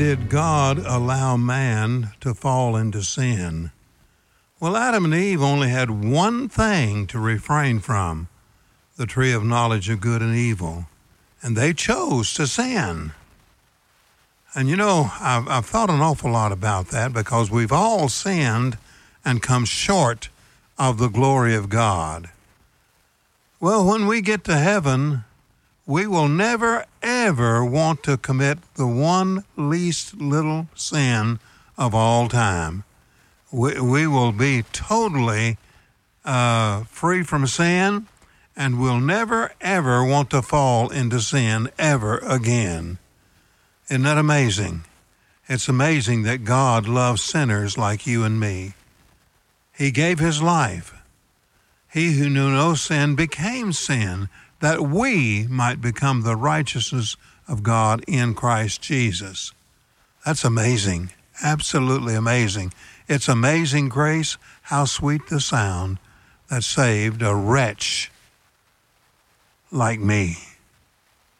did God allow man to fall into sin? Well, Adam and Eve only had one thing to refrain from, the tree of knowledge of good and evil, and they chose to sin. And you know, I've thought an awful lot about that because we've all sinned and come short of the glory of God. Well, when we get to heaven, we will never, ever want to commit the one least little sin of all time. We will be totally free from sin, and we'll never, ever want to fall into sin ever again. Isn't that amazing? It's amazing that God loves sinners like you and me. He gave his life. He who knew no sin became sin, that we might become the righteousness of God in Christ Jesus. That's amazing. Absolutely amazing. It's amazing grace, how sweet the sound that saved a wretch like me.